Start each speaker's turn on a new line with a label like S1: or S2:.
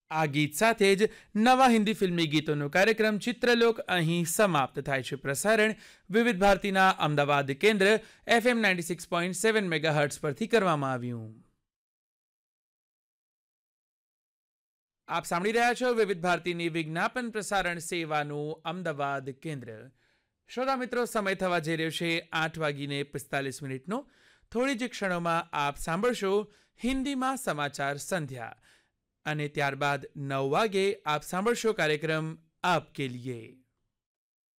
S1: આ ગીત સાથે જ નવા હિન્દી ફિલ્મી ગીતોનો કાર્યક્રમ ચિત્રલોક અહીં સમાપ્ત થાય છે. પ્રસારણ વિવિધ ભારતીના અમદાવાદ કેન્દ્ર FM 96.7 મેગાહર્ટ્ઝ પરથી કરવામાં આવ્યું. આપ સાંભળી રહ્યા છો વિવિધ ભારતીની વિજ્ઞાપન પ્રસારણ સેવાનું અમદાવાદ કેન્દ્ર. શ્રોતા મિત્રો, સમય થવા જઈ રહ્યો છે 8:45 થોડી જ ક્ષણોમાં આપ સાંભળશો હિન્દીમાં સમાચાર સંધ્યા અને ત્યારબાદ 9 વાગે આપ સાંભળશો કાર્યક્રમ આપકે લીએ.